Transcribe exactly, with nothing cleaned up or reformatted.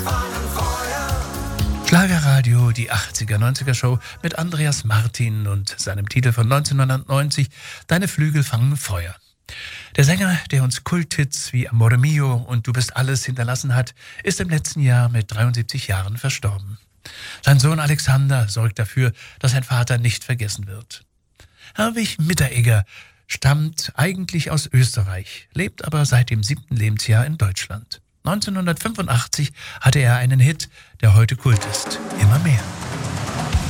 Schlagerradio, die achtziger, neunziger Show mit Andreas Martin und seinem Titel von neunzehnhundertneunzig, Deine Flügel fangen Feuer. Der Sänger, der uns Kulthits wie Amore Mio und Du bist alles hinterlassen hat, ist im letzten Jahr mit dreiundsiebzig Jahren verstorben. Sein Sohn Alexander sorgt dafür, dass sein Vater nicht vergessen wird. Herwig Mitteregger stammt eigentlich aus Österreich, lebt aber seit dem siebten Lebensjahr in Deutschland. neunzehnhundertfünfundachtzig hatte er einen Hit, der heute Kult ist. Immer mehr.